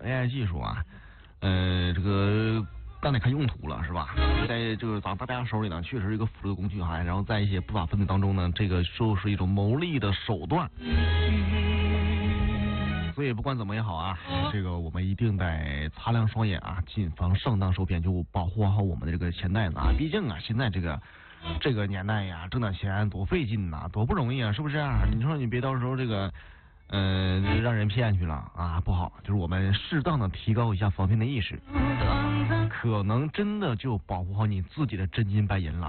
AI 技术啊，这个但得看用途了，是吧？在这个大家手里呢，确实是一个辅助的工具哈。然后在一些不法分子当中呢，这个就是一种牟利的手段。所以不管怎么也好啊，这个我们一定得擦亮双眼啊，谨防上当受骗，就保护好我们的这个钱袋子啊。毕竟啊，现在这个年代呀，挣点钱多费劲呐，多不容易啊，是不是啊？你说你别到时候这个。让人骗去了啊，不好。就是我们适当的提高一下防骗的意识，可能真的就保护好你自己的真金白银了。